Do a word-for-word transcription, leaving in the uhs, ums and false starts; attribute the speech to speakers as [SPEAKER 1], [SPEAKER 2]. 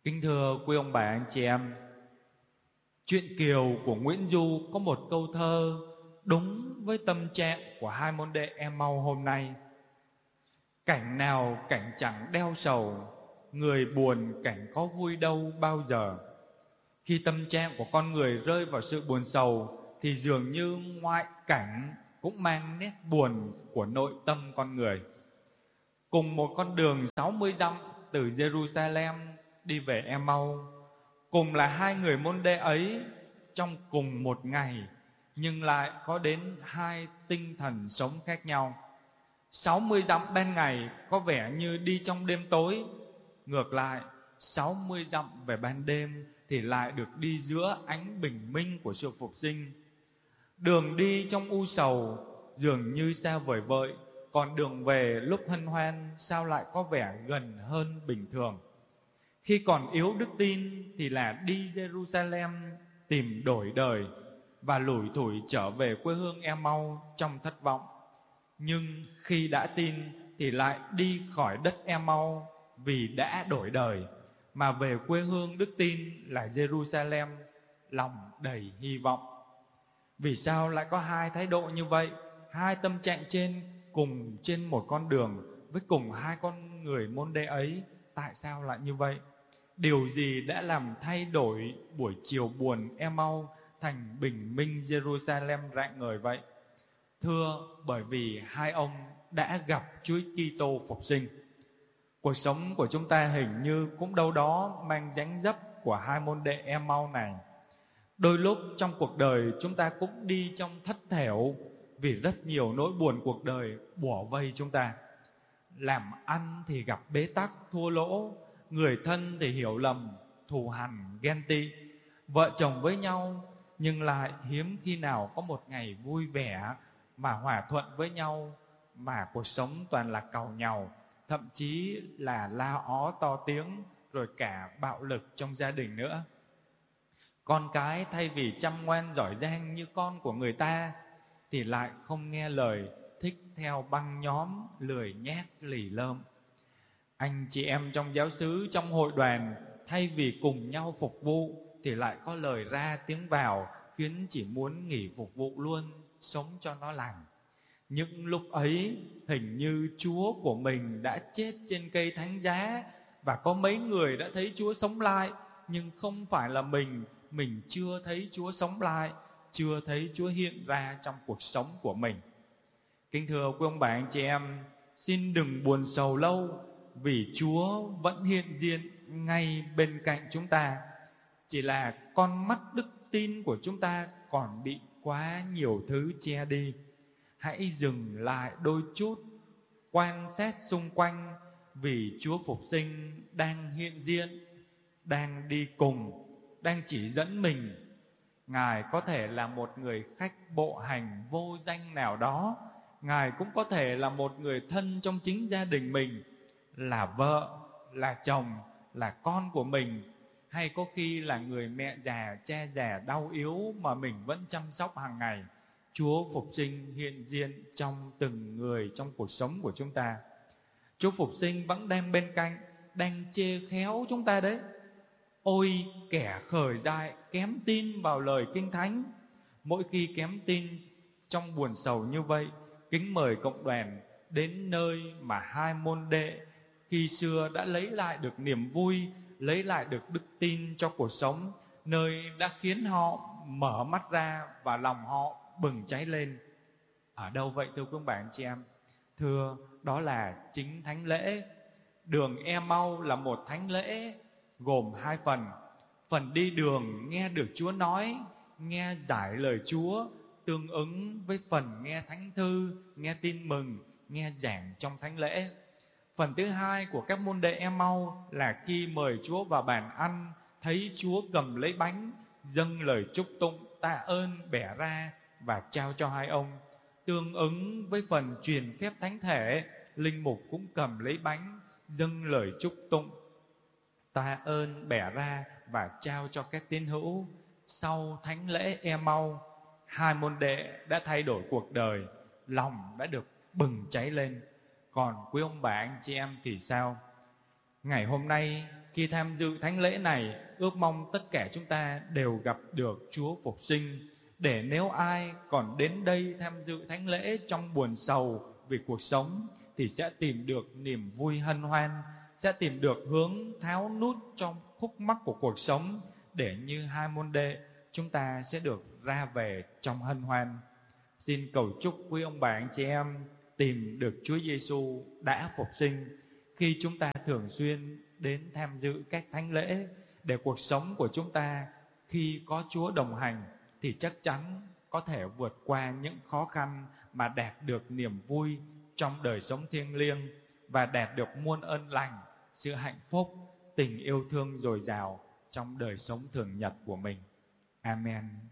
[SPEAKER 1] Kính thưa quý ông bà anh chị em, truyện Kiều của Nguyễn Du có một câu thơ đúng với tâm trạng của hai môn đệ Emau hôm nay. Cảnh nào cảnh chẳng đeo sầu, người buồn cảnh có vui đâu bao giờ. Khi tâm trạng của con người rơi vào sự buồn sầu thì dường như ngoại cảnh cũng mang nét buồn của nội tâm con người. Cùng một con đường sáu mươi dặm từ Jerusalem đi về Emau, cùng là hai người môn đệ ấy trong cùng một ngày, nhưng lại có đến hai tinh thần sống khác nhau. sáu mươi dặm ban ngày có vẻ như đi trong đêm tối, ngược lại sáu mươi dặm về ban đêm thì lại được đi giữa ánh bình minh của sự phục sinh. Đường đi trong u sầu dường như xa vời vợi, còn đường về lúc hân hoan sao lại có vẻ gần hơn bình thường. Khi còn yếu đức tin thì là đi Jerusalem tìm đổi đời và lủi thủi trở về quê hương Emau trong thất vọng. Nhưng khi đã tin thì lại đi khỏi đất Emau vì đã đổi đời, mà về quê hương đức tin là Jerusalem lòng đầy hy vọng. Vì sao lại có hai thái độ như vậy? Hai tâm trạng trên cùng trên một con đường với cùng hai con người môn đệ ấy, tại sao lại như vậy? Điều gì đã làm thay đổi buổi chiều buồn Emau thành bình minh Jerusalem rạng ngời vậy? Thưa, bởi vì hai ông đã gặp Chúa Kitô phục sinh. Cuộc sống của chúng ta hình như cũng đâu đó mang dáng dấp của hai môn đệ Emau này. Đôi lúc trong cuộc đời chúng ta cũng đi trong thất thểu vì rất nhiều nỗi buồn cuộc đời bủa vây chúng ta. Làm ăn thì gặp bế tắc thua lỗ, người thân thì hiểu lầm, thù hằn ghen tị, vợ chồng với nhau nhưng lại hiếm khi nào có một ngày vui vẻ mà hòa thuận với nhau, mà cuộc sống toàn là càu nhàu, thậm chí là la ó to tiếng, rồi cả bạo lực trong gia đình nữa. Con cái thay vì chăm ngoan giỏi giang như con của người ta thì lại không nghe lời, thích theo băng nhóm, lười nhác lì lợm. Anh chị em trong giáo xứ, trong hội đoàn, thay vì cùng nhau phục vụ thì lại có lời ra tiếng vào, khiến chỉ muốn nghỉ phục vụ luôn, sống cho nó lành. Những lúc ấy hình như Chúa của mình đã chết trên cây thánh giá, và có mấy người đã thấy Chúa sống lại, nhưng không phải là mình. Mình chưa thấy Chúa sống lại, chưa thấy Chúa hiện ra trong cuộc sống của mình. Kính thưa quý ông bà anh chị em, xin đừng buồn sầu lâu, vì Chúa vẫn hiện diện ngay bên cạnh chúng ta. Chỉ là con mắt đức tin của chúng ta còn bị quá nhiều thứ che đi. Hãy dừng lại đôi chút, quan sát xung quanh, vì Chúa phục sinh đang hiện diện, đang đi cùng, đang chỉ dẫn mình. Ngài có thể là một người khách bộ hành vô danh nào đó, Ngài cũng có thể là một người thân trong chính gia đình mình, là vợ, là chồng, là con của mình, hay có khi là người mẹ già, cha già đau yếu mà mình vẫn chăm sóc hàng ngày. Chúa phục sinh hiện diện trong từng người trong cuộc sống của chúng ta. Chúa phục sinh vẫn đang bên cạnh, đang chê khéo chúng ta đấy. Ôi kẻ khởi dại kém tin vào lời Kinh Thánh. Mỗi khi kém tin trong buồn sầu như vậy, kính mời cộng đoàn đến nơi mà hai môn đệ khi xưa đã lấy lại được niềm vui, lấy lại được đức tin cho cuộc sống, nơi đã khiến họ mở mắt ra và lòng họ bừng cháy lên. Ở đâu vậy thưa quý bạn chị em? Thưa, đó là chính thánh lễ. Đường Emau là một thánh lễ gồm hai phần. Phần đi đường nghe được Chúa nói, nghe giải lời Chúa, tương ứng với phần nghe thánh thư, nghe tin mừng, nghe giảng trong thánh lễ. Phần thứ hai của các môn đệ Emau là khi mời Chúa vào bàn ăn, thấy Chúa cầm lấy bánh, dâng lời chúc tụng, tạ ơn, bẻ ra và trao cho hai ông. Tương ứng với phần truyền phép thánh thể, linh mục cũng cầm lấy bánh, dâng lời chúc tụng, tạ ơn, bẻ ra và trao cho các tín hữu. Sau thánh lễ Emau, hai môn đệ đã thay đổi cuộc đời, lòng đã được bừng cháy lên. Còn quý ông bà anh chị em thì sao? Ngày hôm nay khi tham dự thánh lễ này, ước mong tất cả chúng ta đều gặp được Chúa phục sinh, để nếu ai còn đến đây tham dự thánh lễ trong buồn sầu vì cuộc sống thì sẽ tìm được niềm vui hân hoan, sẽ tìm được hướng tháo nút trong khúc mắc của cuộc sống, để như hai môn đệ chúng ta sẽ được ra về trong hân hoan. Xin cầu chúc quý ông bà anh chị em tìm được Chúa Giêsu đã phục sinh khi chúng ta thường xuyên đến tham dự các thánh lễ, để cuộc sống của chúng ta khi có Chúa đồng hành thì chắc chắn có thể vượt qua những khó khăn mà đạt được niềm vui trong đời sống thiêng liêng và đạt được muôn ơn lành, sự hạnh phúc, tình yêu thương dồi dào trong đời sống thường nhật của mình. Amen.